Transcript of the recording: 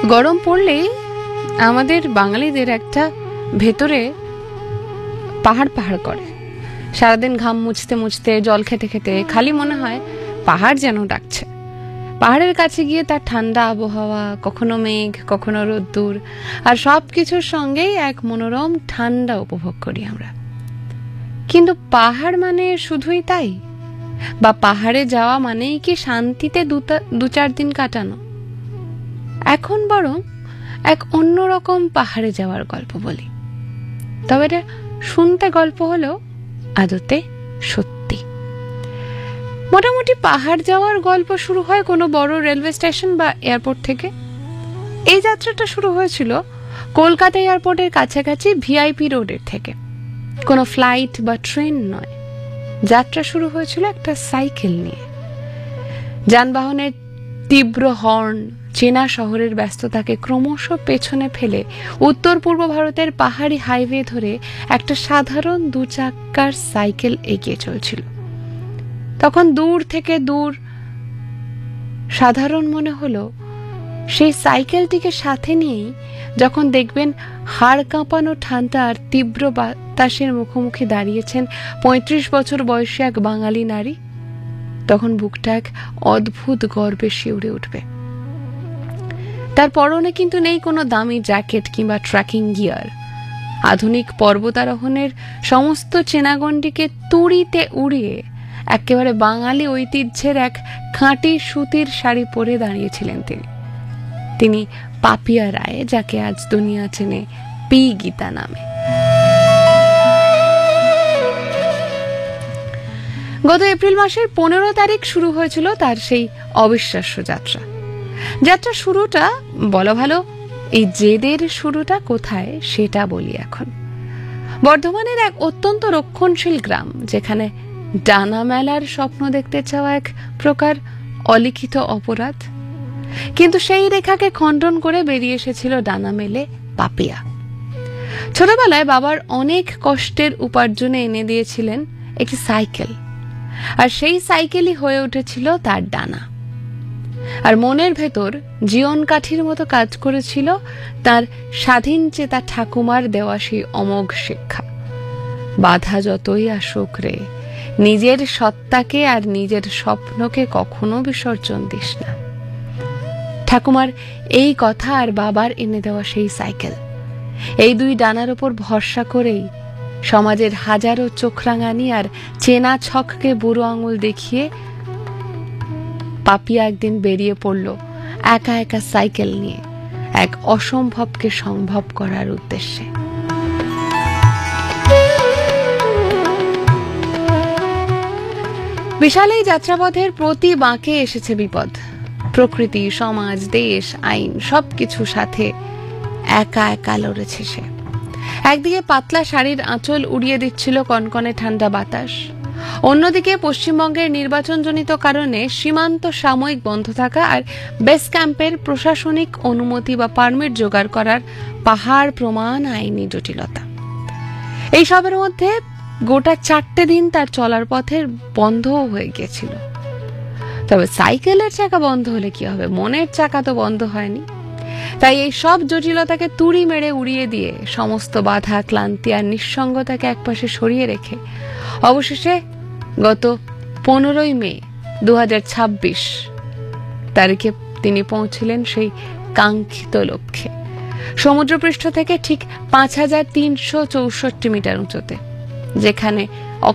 গরম পড়লেই আমাদের বাঙালিদের একটা ভেতরে পাহাড় পাহাড় করে। সারাদিন ঘাম মুছতে মুছতে, জল খেতে খেতে খালি মনে হয় পাহাড় যেন ডাকছে। পাহাড়ের কাছে গিয়ে তার ঠান্ডা আবহাওয়া, কখনো মেঘ, কখনো রোদ্দুর, আর সব কিছুর সঙ্গেই এক মনোরম ঠান্ডা উপভোগ করি আমরা। কিন্তু পাহাড় মানে শুধুই তাই? বা পাহাড়ে যাওয়া মানেই কি শান্তিতে দু চার দিন কাটানো? এখন বরং এক অন্যরকম পাহাড়ে যাওয়ার গল্প বলি। তবে এটা শুনতে গল্প হলেও আদতে সত্যি। মোটামুটি পাহাড় যাওয়ার গল্প শুরু হয় কোনো বড় রেলওয়ে স্টেশন বা এয়ারপোর্ট থেকে। এই যাত্রাটা শুরু হয়েছিল কলকাতা এয়ারপোর্টের কাছাকাছি ভিআইপি রোডের থেকে। কোনো ফ্লাইট বা ট্রেন নয়, যাত্রা শুরু হয়েছিল একটা সাইকেল নিয়ে। যানবাহনের তীব্র হর্ন চেনা শহরের ব্যস্ততাকে ক্রমশ পেছনে ফেলে উত্তর পূর্ব ভারতের পাহাড়ি হাইওয়ে ধরে একটা সাধারণ দু চাক্কার সাইকেল এগিয়ে চলছিল। তখন দূর থেকে দূর সাধারণ মনে হলো সেই সাইকেলটিকে সাথে নিয়েই যখন দেখবেন হাড় কাঁপানো ঠান্ডা আর তীব্র বাতাসের মুখোমুখি দাঁড়িয়েছেন ৩৫ বছর বয়সী এক বাঙালি নারী, তখন বুকটা এক অদ্ভুত গর্বে শিউরে উঠবে। তার পরনে কিন্তু নেই কোনো দামি জ্যাকেট কিংবা ট্রেকিং গিয়ার। আধুনিক পর্বতারোহণের সমস্ত চেনাগণ্ডিকে তুড়িতে উড়িয়ে একেবারে বাঙালি ঐতিহ্যের এক খাঁটি সুতির শাড়ি পরে দাঁড়িয়েছিলেন তিনি পাপিয়া রায়, যাকে আজ দুনিয়া চেনে পি গীতা নামে। গত এপ্রিল মাসের ১৫ তারিখ শুরু হয়েছিল তার সেই অবিশ্বাস্য যাত্রা শুরুটা বলা ভালো, এই জেদের শুরুটা কোথায় সেটা বলি এখন। বর্ধমানের এক অত্যন্ত রক্ষণশীল গ্রাম, যেখানে ডানা মেলার স্বপ্ন দেখতে চাওয়া এক প্রকার অলিখিত অপরাধ। কিন্তু সেই রেখাকে খণ্ডন করে বেরিয়ে এসেছিল ডানা মেলে পাপিয়া। ছোটবেলায় বাবার অনেক কষ্টের উপার্জনে এনে দিয়েছিলেন একটি সাইকেল, আর সেই সাইকেলই হয়ে উঠেছিল তার ডানা। আর মনের ভেতর জীবন কাঠির মতো কাজ করেছিল তার স্বাধীন চেতা ঠাকুমার দেওয়া সেই অমোঘ শিক্ষা, বাধা যতই আসুক রে, নিজের সত্তাকে আর নিজের স্বপ্নকে কখনো বিসর্জন দিস না। ঠাকুমার এই কথা আর বাবার এনে দেওয়া সেই সাইকেল, এই দুই ডানার উপর ভরসা করেই সমাজের হাজারো চোখরাঙানি আর চেনা ছককে বুড়ো আঙুল দেখিয়ে পাপিয়া একদিন বেরিয়ে পড়ল একা একা সাইকেল নিয়ে এক অসম্ভবকে সম্ভব করার উদ্দেশ্যে। বিশাল এই যাত্রাপথের প্রতি বাঁকে এসেছে বিপদ। প্রকৃতি, সমাজ, দেশ, আইন সবকিছু সাথে একা একা লড়েছে সে। একদিকে পাতলা শাড়ির আঁচল উড়িয়ে দিচ্ছিল কনকনে ঠান্ডা বাতাস, অন্যদিকে পশ্চিমবঙ্গের নির্বাচনজনিত কারণে সীমান্ত সাময়িক বন্ধ থাকা আর বেস ক্যাম্পের প্রশাসনিক অনুমতি বা পারমিট জোগাড় করার পাহাড় প্রমাণ আইনি জটিলতা। এইসবের মধ্যে গোটা 4টে দিন তার চলার পথে বন্ধও হয়ে গিয়েছিল। তবে সাইকেলের চাকা বন্ধ হলে কি হবে, মনের চাকা তো বন্ধ হয়নি। তাই এই সব জটিলতাকে তুড়ি মেরে উড়িয়ে দিয়ে, সমস্ত বাধা, ক্লান্তি আর নিঃসঙ্গতাকে একপাশে সরিয়ে রেখে অবশেষে গত 15 মে 2026 তারিখে তিনি পৌঁছলেন সেই কাঙ্ক্ষিত লক্ষ্যে, সমুদ্রপৃষ্ঠ থেকে ঠিক 5364 মিটার উঁচুতে, যেখানে